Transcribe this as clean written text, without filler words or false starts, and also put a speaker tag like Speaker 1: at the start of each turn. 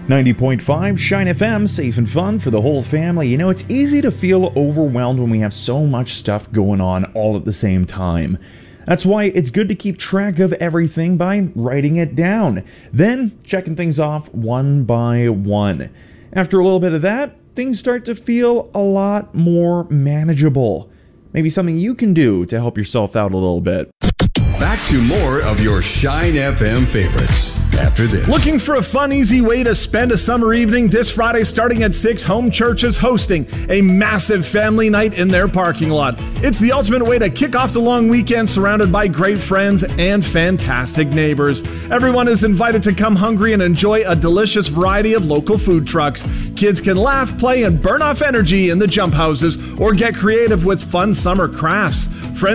Speaker 1: 90.5 Shine FM, safe and fun for the whole family. You know, it's easy to feel overwhelmed when we have so much stuff going on all at the same time. That's why it's good to keep track of everything by writing it down, then checking things off one by one. After a little bit of that, things start to feel a lot more manageable. Maybe something you can do to help yourself out a little bit.
Speaker 2: Back to more of your Shine FM favorites after this.
Speaker 3: Looking for a fun, easy way to spend a summer evening? This Friday, starting at 6, Home Church is hosting a massive family night in their parking lot. It's the ultimate way to kick off the long weekend surrounded by great friends and fantastic neighbors. Everyone is invited to come hungry and enjoy a delicious variety of local food trucks. Kids can laugh, play, and burn off energy in the jump houses or get creative with fun summer crafts. Friends